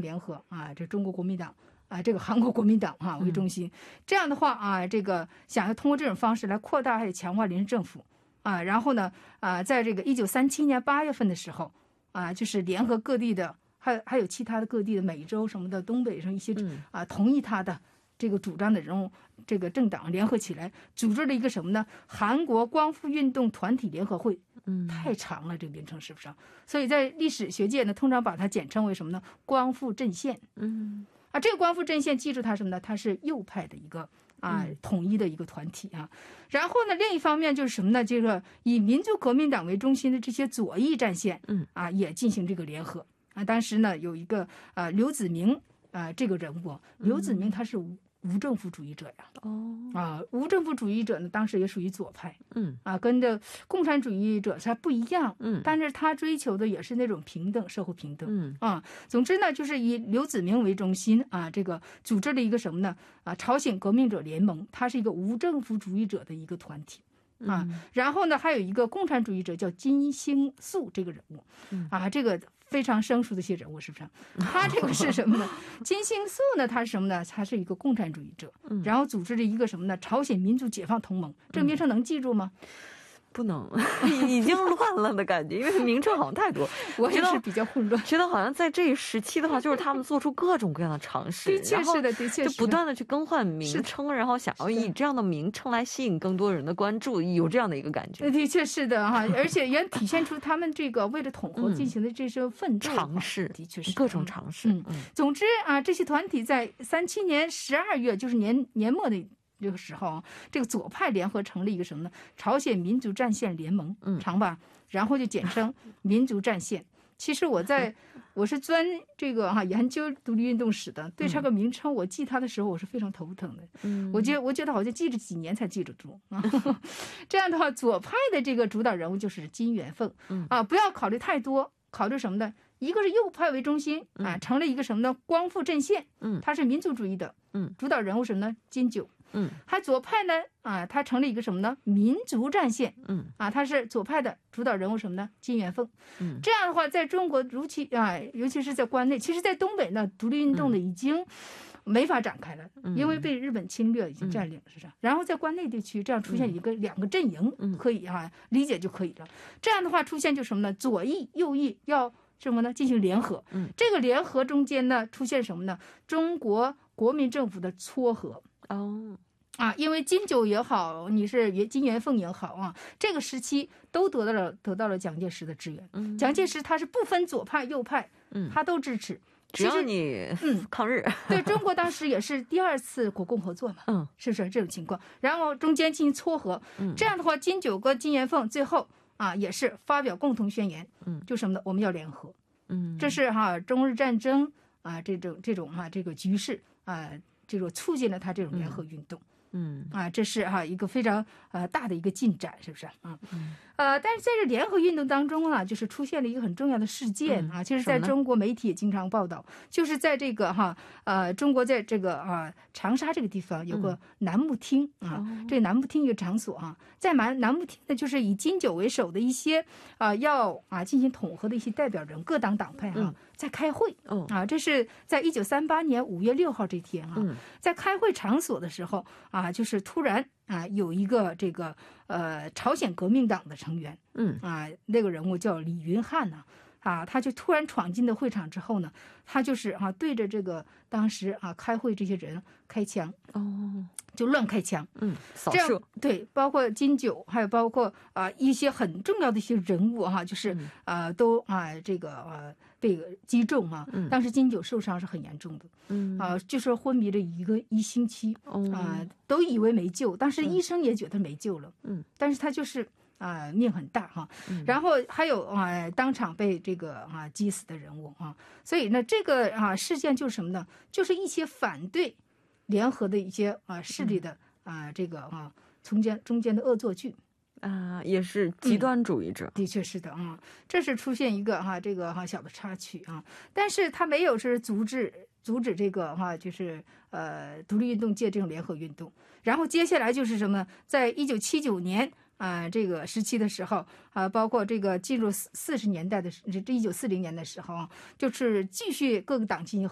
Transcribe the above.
联合啊，这中国国民党啊，这个韩国国民党啊为中心。这样的话啊，这个想要通过这种方式来扩大还有强化临时政府啊，然后呢啊，在这个1937年8月份的时候啊，就是联合各地的，还有其他的各地的美洲什么的，东北上一些啊同意他的这个主张的人物，这个政党联合起来，组织了一个什么呢？韩国光复运动团体联合会。太长了，这个名称是不是？所以在历史学界呢，通常把它简称为什么呢？光复阵线。这个光复阵线，记住它什么呢？它是右派的一个统一的一个团体啊。然后呢，另一方面就是什么呢？这个以民族革命党为中心的这些左翼战线，也进行这个联合啊。当时呢，有一个刘子明这个人物，刘子明他是无政府主义者呀，无政府主义者呢，当时也属于左派，跟着共产主义者他不一样，但是他追求的也是那种平等，社会平等，总之呢，就是以刘子明为中心啊，这个组织了一个什么呢？朝鲜革命者联盟，它是一个无政府主义者的一个团体。然后呢，还有一个共产主义者叫金星素这个人物，这个非常生疏的一些人物，是不是？他这个是什么呢？金星素呢，他是什么呢？他是一个共产主义者，然后组织了一个什么呢？朝鲜民主解放同盟。这个名称能记住吗？ 不能，已经乱了的感觉，因为名称好像太多， 我也是比较混乱。 觉得好像在这一时期的话，就是他们做出各种各样的尝试， 的确是的，的确是的， 就不断的去更换名称，然后想要以这样的名称来吸引更多人的关注，有这样的一个感觉。 的确是的哈，而且也体现出他们这个为了统合进行的这些奋斗尝试， 的确是各种尝试。 总之啊，这些团体在37年12月，就是年末的这个时候，这个左派联合成了一个什么呢？朝鲜民族战线联盟，长吧，然后就简称民族战线。其实我是专这个研究独立运动史的，对这个名称我记它的时候我是非常头疼的。我觉得好像记着几年才记得住啊。这样的话，左派的这个主导人物就是金元凤不要考虑太多，考虑什么呢？一个是右派为中心成了一个什么呢？光复阵线，它是民族主义的，主导人物什么呢？金九。还左派呢他成立一个什么呢？民族战线，他是左派的主导人物什么呢？金元凤。这样的话，在中国尤其是在关内，其实在东北呢，独立运动呢已经没法展开了，因为被日本侵略已经占领了，是不是？然后在关内地区这样出现两个阵营，可以理解就可以了。这样的话出现就什么呢？左翼右翼要什么呢？进行联合。这个联合中间呢出现什么呢？中国国民政府的撮合。因为金九也好，你是金元凤也好这个时期都得到了蒋介石的支援。蒋介石他是不分左派右派，他都支持， 只要你抗日。 对，中国当时也是第2次国共合作嘛，是不是这种情况？然后中间进行撮合，这样的话，金九跟金元凤最后也是发表共同宣言，就什么呢？我们要联合。这是中日战争这种这个局势这种促进了他这种联合运动。这是一个非常大的一个进展，是不是但是在这联合运动当中就是出现了一个很重要的事件其实在中国媒体也经常报道，就是在这个中国在这个长沙这个地方有个楠木厅这楠木厅一个场所在楠木厅呢，就是以金九为首的一些要进行统合的一些代表人，各党党派在开会这是在1938年5月6号这天在开会场所的时候就是突然有一个这个朝鲜革命党的成员那个人物叫李云汉他就突然闯进了会场之后呢，他就是对着这个当时开会这些人开枪就乱开枪扫射。 对，包括金九，还有包括一些很重要的一些人物就是都这个被击中当时金九受伤是很严重的就是昏迷了一星期都以为没救，当时医生也觉得没救了但是他就是命很大然后还有当场被这个击死的人物所以呢这个事件就是什么呢？就是一些反对联合的一些势力的这个中间的恶作剧也是极端主义者。 的确是的这是出现一个这个小的插曲但是他没有是阻止这个就是独立运动界这种联合运动。然后接下来就是什么？在1979年这个时期的时候包括这个进入40年代的这1940年的时候就是继续各个党进行